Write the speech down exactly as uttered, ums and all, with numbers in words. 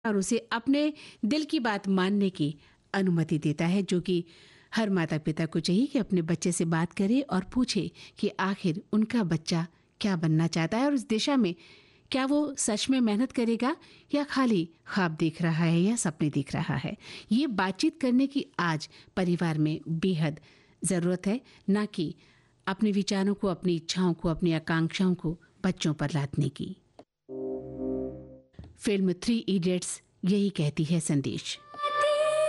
और उसे अपने दिल की बात मानने की अनुमति देता है, जो कि हर माता पिता को चाहिए कि अपने बच्चे से बात करे और पूछे कि आखिर उनका बच्चा क्या बनना चाहता है और उस दिशा में क्या वो सच में मेहनत करेगा या खाली ख्वाब देख रहा है या सपने देख रहा है। ये बातचीत करने की आज परिवार में बेहद ज़रूरत है, ना कि अपने विचारों को, अपनी इच्छाओं को, अपनी आकांक्षाओं को बच्चों पर लादने की। फिल्म थ्री इडियट्स यही कहती है संदेश।